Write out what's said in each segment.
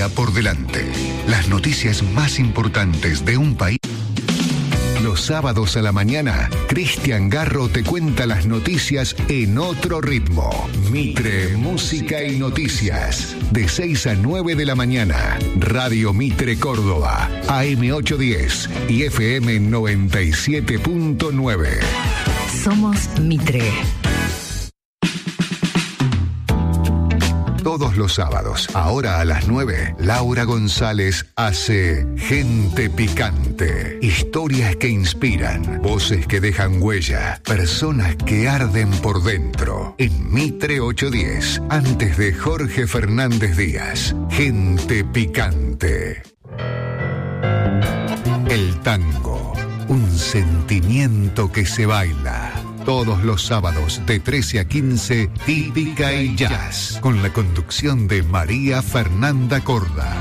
día por delante. Las noticias más importantes de un país. Los sábados a la mañana, Cristian Garro te cuenta las noticias en otro ritmo. Mitre, música y noticias. De 6 a 9 de la mañana. Radio Mitre Córdoba, AM810 y FM 97.9. Somos Mitre. Todos los sábados, ahora a las 9, Laura González hace Gente Picante. Historias que inspiran, voces que dejan huella, personas que arden por dentro. En Mitre 810, antes de Jorge Fernández Díaz. Gente Picante. El tango, un sentimiento que se baila. Todos los sábados de 13 a 15, Típica y Jazz, con la conducción de María Fernanda Corda.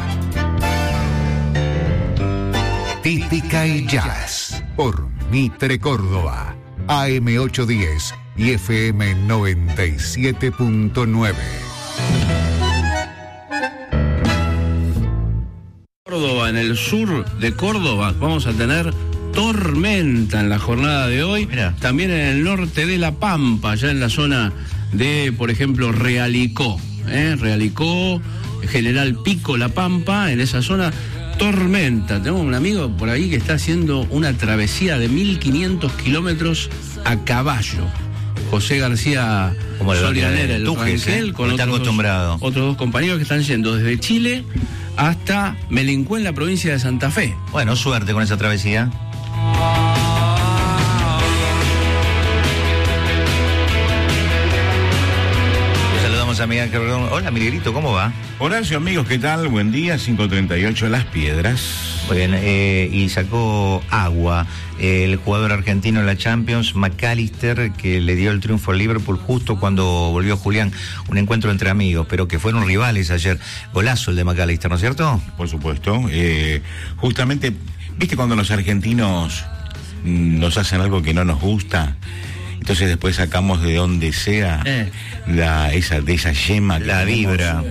Típica y Jazz, por Mitre Córdoba, AM810 y FM 97.9. Córdoba, en el sur de Córdoba, vamos a tener tormenta en la jornada de hoy. Mirá. También en el norte de La Pampa, ya en la zona de, por ejemplo, Realicó, General Pico, La Pampa, en esa zona, tormenta. Tenemos un amigo por ahí que está haciendo una travesía de 1.500 kilómetros a caballo. José García Sorianera, el Rangel, con otros dos compañeros que están yendo desde Chile hasta Melincó, en la provincia de Santa Fe. Bueno, suerte con esa travesía. Le saludamos a Miguel Carrón. Hola, Miguelito, ¿cómo va? Horacio, amigos, ¿qué tal? Buen día, 5:38 Las Piedras. Muy bien, y sacó agua el jugador argentino en la Champions, McAllister, que le dio el triunfo al Liverpool justo cuando volvió Julián, un encuentro entre amigos, pero que fueron rivales ayer. Golazo el de McAllister, ¿no es cierto? Por supuesto. Justamente, ¿viste cuando los argentinos nos hacen algo que no nos gusta? Entonces después sacamos de donde sea de esa yema, la vibra.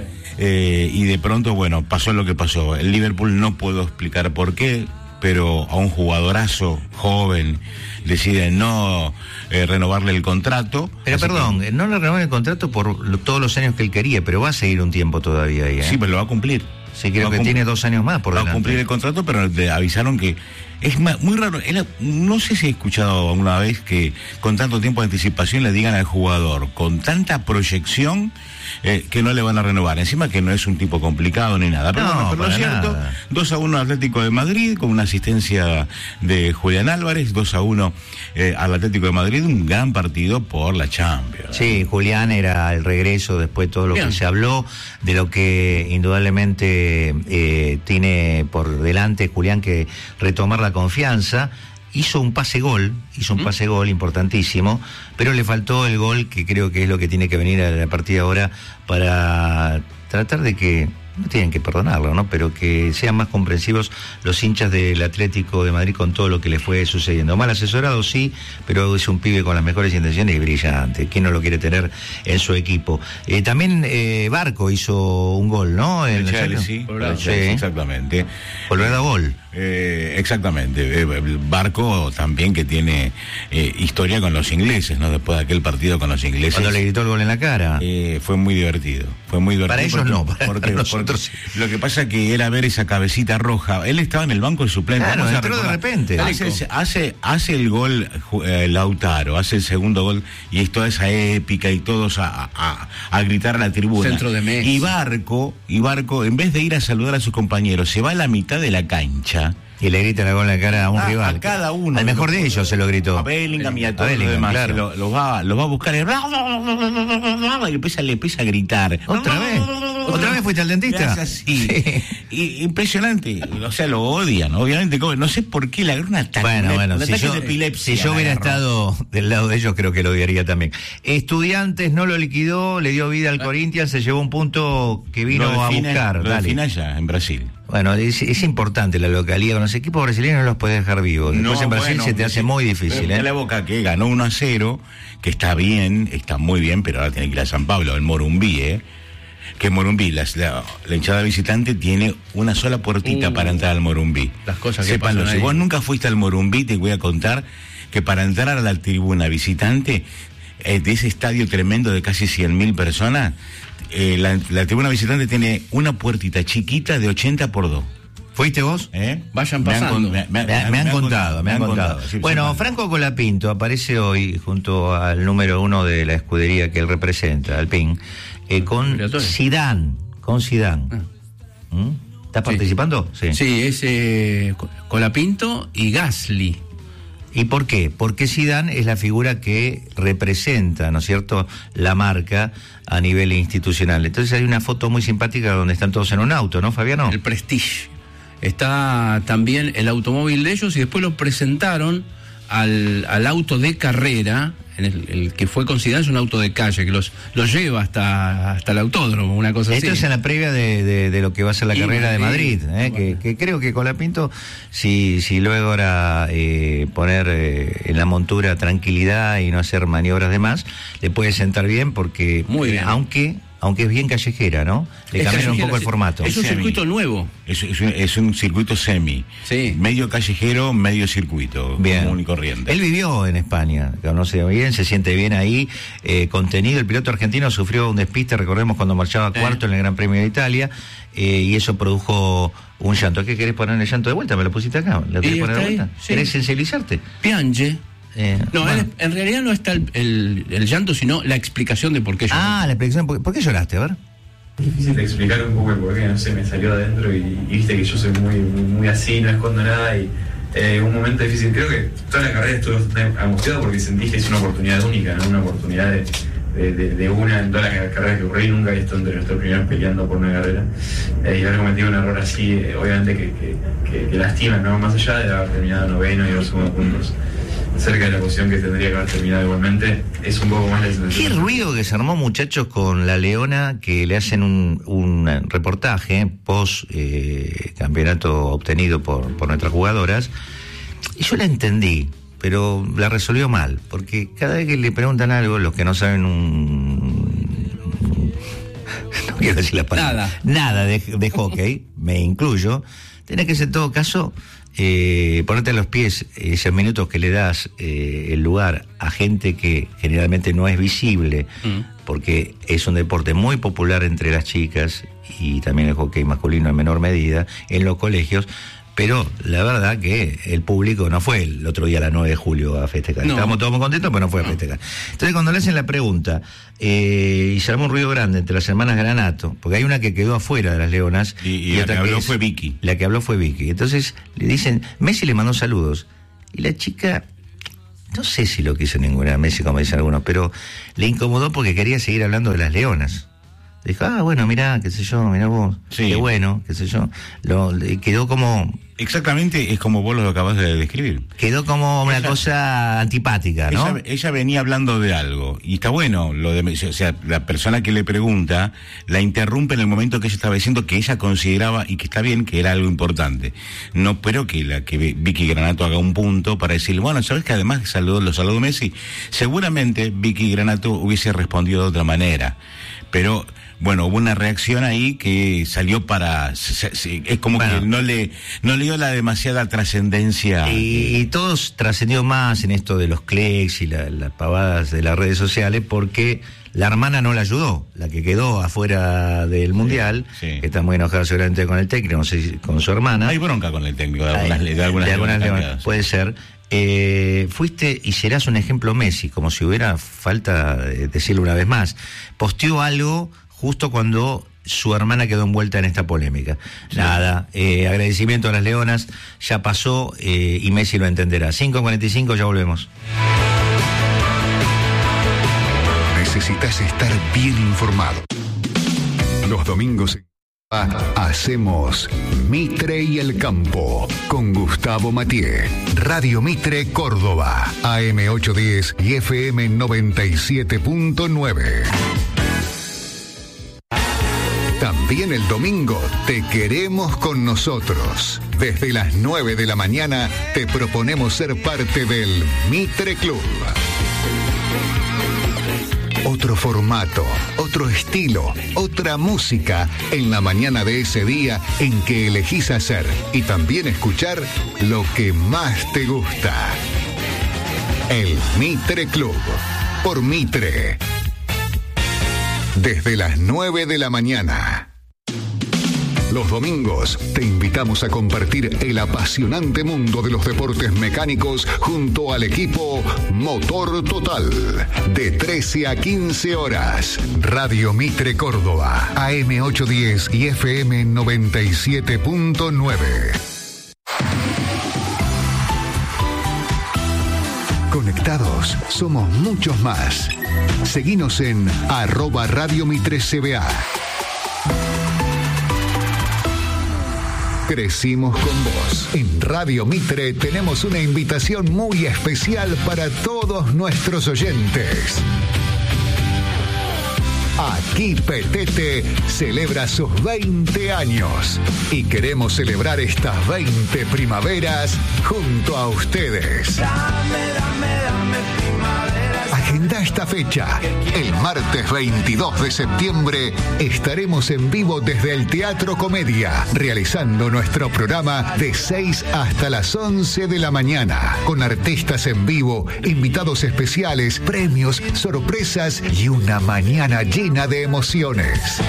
Y de pronto, bueno, pasó lo que pasó. El Liverpool, no puedo explicar por qué, pero a un jugadorazo joven decide no renovarle el contrato. Pero perdón, no le renovaron el contrato por todos los años que él quería, pero va a seguir un tiempo todavía ahí, ¿eh? Sí, pero lo va a cumplir. Sí, creo que tiene 2 años más por delante. Va a cumplir el contrato, pero le avisaron que... Es muy raro, no sé si he escuchado alguna vez que con tanto tiempo de anticipación le digan al jugador, con tanta proyección, que no le van a renovar. Encima que no es un tipo complicado ni nada. Pero, no, pero lo cierto, 2-1 Atlético de Madrid, con una asistencia de Julián Álvarez, 2-1 al Atlético de Madrid, un gran partido por la Champions. Sí, Julián era el regreso después de todo lo que se habló, de lo que indudablemente tiene por delante Julián que retomar la confianza. Hizo un pase gol importantísimo, pero le faltó el gol, que creo que es lo que tiene que venir a la partida ahora para tratar de que, no tienen que perdonarlo, ¿no? Pero que sean más comprensivos los hinchas del Atlético de Madrid con todo lo que le fue sucediendo. Mal asesorado, sí, pero es un pibe con las mejores intenciones y brillante. ¿Quién no lo quiere tener en su equipo? También Barco hizo un gol, ¿no? En el Chelsea, sí, exactamente. Colorado gol. Exactamente. Barco también, que tiene historia con los ingleses, ¿no? Después de aquel partido con los ingleses. Cuando le gritó el gol en la cara. Fue muy divertido. Para ellos no, porque nosotros sí. Lo que pasa que era ver esa cabecita roja. Él estaba en el banco de suplente. Claro, entró de repente. Hace el gol Lautaro, hace el segundo gol, y es toda esa épica y todos a gritar a la tribuna. Centro de Messi. Y Barco, en vez de ir a saludar a sus compañeros, se va a la mitad de la cancha. Y le grita la gol en la cara a un rival. A cada uno. Al mejor de ellos se lo gritó. A Bellingham y a todos los demás. Claro. Los va a buscar y le empieza a gritar. ¿Otra vez fuiste al dentista? Sí. Impresionante. O sea, lo odian, obviamente. No sé por qué le agarró una ataque. Bueno, si yo hubiera estado del lado de ellos, creo que lo odiaría también. Estudiantes no lo liquidó, le dio vida al Corinthians, se llevó un punto que vino a buscar. Lo define allá, en Brasil. Bueno, es importante la localidad. Con los equipos brasileños no los puedes dejar vivos. Después en Brasil se te hace muy difícil. La Boca, que ganó 1-0, que está bien, está muy bien, pero ahora tiene que ir a San Pablo, el Morumbí, que Morumbí, la hinchada visitante tiene una sola puertita para entrar al Morumbí. Las cosas que Sépanlo, pasan si ahí. vos nunca fuiste al Morumbí, te voy a contar que para entrar a la tribuna visitante de ese estadio tremendo de casi 100.000 personas, la tribuna visitante tiene una puertita chiquita de 80 por 2. ¿Fuiste vos? Vayan pasando. Me han contado. Sí, bueno, sí, Franco Colapinto aparece hoy junto al número 1 de la escudería que él representa, Alpine, con Zidane. ¿Estás participando? Sí, es Colapinto y Gasly. ¿Y por qué? Porque Zidane es la figura que representa, ¿no es cierto?, la marca a nivel institucional. Entonces hay una foto muy simpática donde están todos en un auto, ¿no, Fabiano? El Prestige. Está también el automóvil de ellos y después lo presentaron al auto de carrera, el que fue considerado es un auto de calle, que los lleva hasta el autódromo, una cosa así. Esto es en la previa de lo que va a ser la carrera de Madrid, bueno. que creo que Colapinto, si logra poner en la montura tranquilidad y no hacer maniobras de más, le puede sentar bien porque, muy bien. aunque es bien callejera, ¿no? Le cambiaron un poco el formato. Es un circuito nuevo. Es un circuito semi. Sí. Medio callejero, medio circuito. Bien. Común y corriente. Él vivió en España, conoce bien, se siente bien ahí, contenido. El piloto argentino sufrió un despiste, recordemos, cuando marchaba cuarto en el Gran Premio de Italia, y eso produjo un llanto. ¿Qué querés poner el llanto de vuelta? ¿Me lo pusiste acá? ¿Lo querés poner de vuelta? Sí. ¿Querés sensibilizarte? Piange. No, bueno. en realidad no está el llanto, sino la explicación de por qué lloró. La explicación. ¿Por qué lloraste? A ver. Es difícil de explicar un poco el porqué, no sé, me salió adentro y viste que yo soy muy así, no escondo nada y un momento difícil. Creo que toda la carrera estuve bastante angustiado porque sentí que es una oportunidad única, ¿no? Una oportunidad de una en toda la carrera que corrí, nunca he estado entre nuestros primeros peleando por una carrera y haber cometido un error así, obviamente que lastima, ¿no? Más allá de haber terminado noveno y 2 segundos puntos cerca de la posición que tendría que haber terminado igualmente, es un poco más la sensación. Qué ruido que se armó, muchachos, con la Leona, que le hacen un reportaje post campeonato obtenido por nuestras jugadoras, y yo la entendí, pero la resolvió mal, porque cada vez que le preguntan algo, los que no saben no quiero decir la palabra nada de hockey, me incluyo, tenés que en todo caso ponerte a los pies esos minutos que le das el lugar a gente que generalmente no es visible, porque es un deporte muy popular entre las chicas y también el hockey masculino en menor medida en los colegios. Pero la verdad que el público no fue el otro día a las 9 de julio a festejar. No. Estábamos todos muy contentos, pero no fue a festejar. Entonces, cuando le hacen la pregunta, y se armó un ruido grande entre las hermanas Granato, porque hay una que quedó afuera de las Leonas. Y la otra que habló es, fue Vicky. La que habló fue Vicky. Entonces, le dicen, Messi le mandó saludos. Y la chica, no sé si lo quiso ninguna Messi, como dicen algunos, pero le incomodó porque quería seguir hablando de las Leonas. Dijo, bueno, mirá, qué sé yo, mirá vos, sí. Qué bueno, qué sé yo. Quedó como... Exactamente, es como vos lo acabas de describir. Quedó como una cosa antipática, ¿no? Ella venía hablando de algo, y está bueno, o sea, la persona que le pregunta la interrumpe en el momento que ella estaba diciendo que ella consideraba, y que está bien, que era algo importante. No espero que Vicky Granato haga un punto para decirle, bueno, ¿sabes que además lo saludó Messi? Seguramente Vicky Granato hubiese respondido de otra manera, pero... Bueno, hubo una reacción ahí que salió es como que no le dio la demasiada trascendencia. Y todos trascendió más en esto de los clics y las pavadas de las redes sociales porque la hermana no la ayudó, la que quedó afuera del Mundial, que está muy enojada seguramente con el técnico, no sé si con su hermana. Hay bronca con el técnico de algunas puede ser. Fuiste y serás un ejemplo Messi, como si hubiera falta decirlo una vez más. Posteó algo justo cuando su hermana quedó envuelta en esta polémica. Sí. Nada, agradecimiento a las Leonas, ya pasó y Messi lo entenderá. 5:45, ya volvemos. Necesitas estar bien informado. Los domingos hacemos Mitre y el Campo con Gustavo Mathieu. Radio Mitre Córdoba, AM 810 y FM 97.9. También el domingo te queremos con nosotros. Desde las 9 de la mañana te proponemos ser parte del Mitre Club. Otro formato, otro estilo, otra música en la mañana de ese día en que elegís hacer y también escuchar lo que más te gusta. El Mitre Club, por Mitre. Desde las 9 de la mañana. Los domingos te invitamos a compartir el apasionante mundo de los deportes mecánicos junto al equipo Motor Total. De 13 a 15 horas. Radio Mitre Córdoba, AM 810 y FM 97.9. Conectados, somos muchos más. Seguinos en @Radio Mitre CBA. Crecimos con vos. En Radio Mitre tenemos una invitación muy especial para todos nuestros oyentes. Aquí Petete celebra sus 20 años y queremos celebrar estas 20 primaveras junto a ustedes. Agenda esta fecha. El martes 22 de septiembre estaremos en vivo desde el Teatro Comedia, realizando nuestro programa de 6 hasta las 11 de la mañana, con artistas en vivo, invitados especiales, premios, sorpresas y una mañana llena de emociones.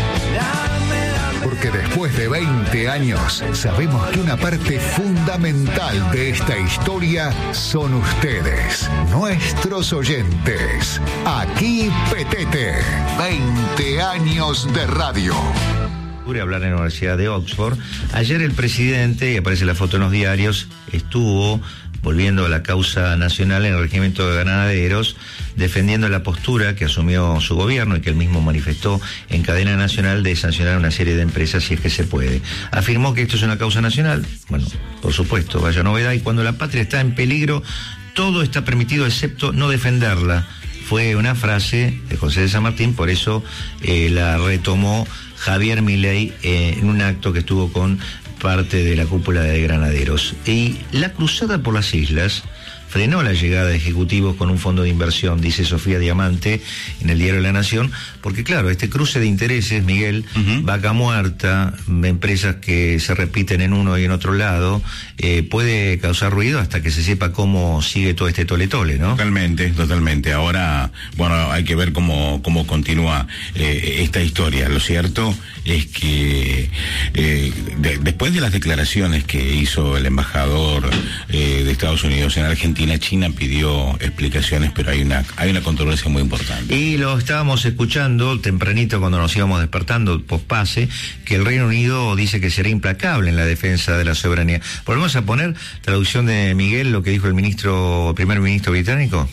Porque después de 20 años, sabemos que una parte fundamental de esta historia son ustedes, nuestros oyentes. Aquí Petete, 20 años de radio. Hablar en la Universidad de Oxford. Ayer el presidente, y aparece la foto en los diarios, estuvo volviendo a la causa nacional en el regimiento de granaderos, defendiendo la postura que asumió su gobierno y que él mismo manifestó en cadena nacional de sancionar a una serie de empresas si es que se puede. Afirmó que esto es una causa nacional. Bueno, por supuesto, vaya novedad, y cuando la patria está en peligro, todo está permitido excepto no defenderla. Fue una frase de José de San Martín, por eso la retomó Javier Milei en un acto que estuvo con parte de la cúpula de granaderos. Y la cruzada por las islas frenó la llegada de ejecutivos con un fondo de inversión, dice Sofía Diamante en el diario La Nación, porque claro, este cruce de intereses, Miguel, vaca muerta, empresas que se repiten en uno y en otro lado, puede causar ruido hasta que se sepa cómo sigue todo este tole-tole, ¿no? Totalmente. Ahora, bueno, hay que ver cómo continúa esta historia. Lo cierto es que después de las declaraciones que hizo el embajador de Estados Unidos en Argentina, China pidió explicaciones, pero hay una controversia muy importante. Y lo estábamos escuchando tempranito cuando nos íbamos despertando pospase, que el Reino Unido dice que será implacable en la defensa de la soberanía. ¿Volvemos a poner traducción de Miguel lo que dijo el primer ministro británico?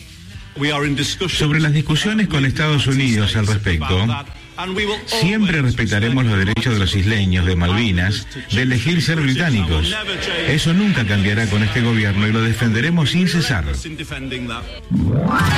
Sobre las discusiones con Estados Unidos al respecto, siempre respetaremos los derechos de los isleños de Malvinas de elegir ser británicos. Eso nunca cambiará con este gobierno y lo defenderemos sin cesar.